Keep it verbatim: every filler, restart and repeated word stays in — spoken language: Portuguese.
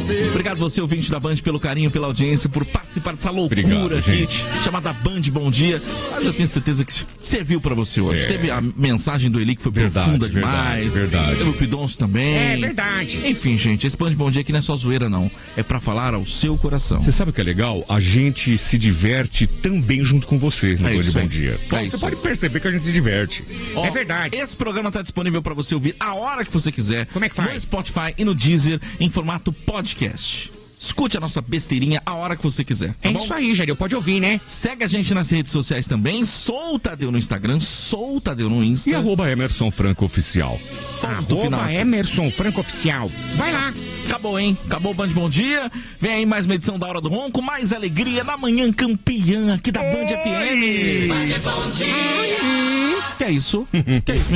Obrigado você, ouvinte da Band, pelo carinho, pela audiência, por participar dessa loucura Obrigado, aqui, gente. chamada Band Bom Dia. Mas eu tenho certeza que serviu pra você hoje. É. Teve a mensagem do Eli que foi Verdade, profunda verdade, demais. verdade. Teve o Pidoncio também. É verdade. Enfim, gente, esse Band Bom Dia aqui não é só zoeira, não. É pra falar ao seu coração. Você sabe o que é legal? A gente se diverte também junto com você no É Band isso Bom aí. Dia. É Você isso pode aí. perceber que a gente se diverte. Ó, É verdade. Esse programa tá disponível pra você ouvir a hora que você quiser. Como é que faz? No Spotify e no Deezer, em formato podcast. Escute a nossa besteirinha a hora que você quiser, tá É bom? isso aí, Jadeu. Pode ouvir, né? Segue a gente nas redes sociais também. Sou o Tadeu no Instagram, sou o Tadeu no Insta. E arroba Emerson Franco Oficial. Ponto final. Arroba Emerson Franco Oficial. Vai lá. Acabou, hein? Acabou o Band Bom Dia. Vem aí mais uma edição da Hora do Ronco, mais alegria na manhã campeã aqui da Band F M. Band Bom Dia. Que é isso? Que é isso,